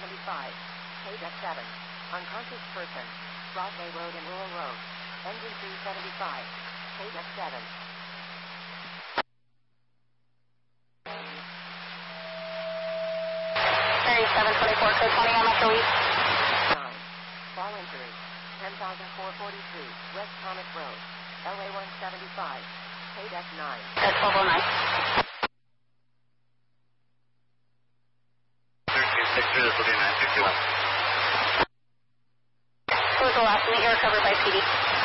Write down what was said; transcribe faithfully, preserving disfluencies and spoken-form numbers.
seventy-five. K D E C seven. Unconscious person. Broadway Road and Rural Road. Engine three seventy-five. K D E C seven. seven twenty-four, code twenty on Metro East. nine. Fall injury. ten thousand four hundred forty-three. West Comic Road. L A one seventy-five. K D E C nine. That's twelve oh nine. thirteen six three, this will be nine sixty-one. What was the last minute you recovered by P D?